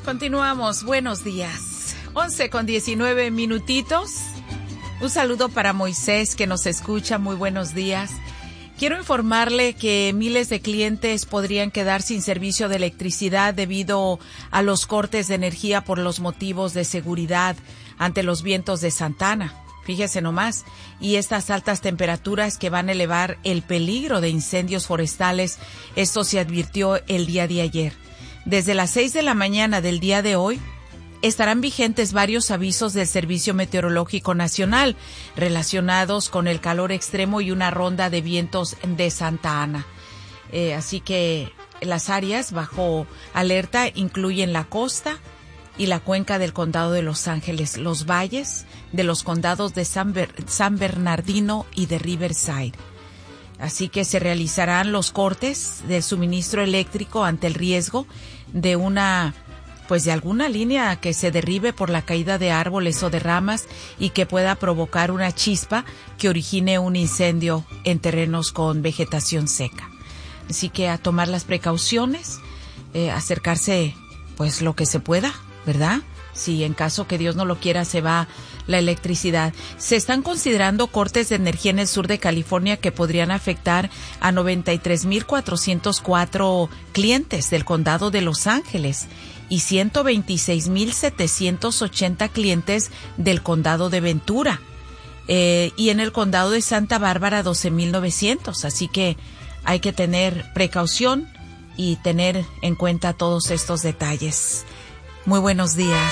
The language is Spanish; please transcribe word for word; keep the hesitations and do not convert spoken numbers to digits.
Continuamos, buenos días. once con diecinueve minutitos. Un saludo para Moisés que nos escucha, muy buenos días. Quiero informarle que miles de clientes podrían quedar sin servicio de electricidad debido a los cortes de energía por los motivos de seguridad ante los vientos de Santa Ana. Fíjese nomás, y estas altas temperaturas que van a elevar el peligro de incendios forestales, esto se advirtió el día de ayer. Desde las seis de la mañana del día de hoy, estarán vigentes varios avisos del Servicio Meteorológico Nacional relacionados con el calor extremo y una ronda de vientos de Santa Ana. Eh, así que las áreas bajo alerta incluyen la costa y la cuenca del condado de Los Ángeles, los valles de los condados de San, Ber- San Bernardino y de Riverside. Así que se realizarán los cortes del suministro eléctrico ante el riesgo de una, pues de alguna línea que se derribe por la caída de árboles o de ramas y que pueda provocar una chispa que origine un incendio en terrenos con vegetación seca. Así que a tomar las precauciones, eh, acercarse pues lo que se pueda, ¿verdad? Si en caso que Dios no lo quiera se va la electricidad. Se están considerando cortes de energía en el sur de California que podrían afectar a noventa y tres mil cuatrocientos cuatro clientes del condado de Los Ángeles y ciento veintiséis mil setecientos ochenta clientes del condado de Ventura. Eh, y en el condado de Santa Bárbara doce mil novecientos. Así que hay que tener precaución y tener en cuenta todos estos detalles. Muy buenos días.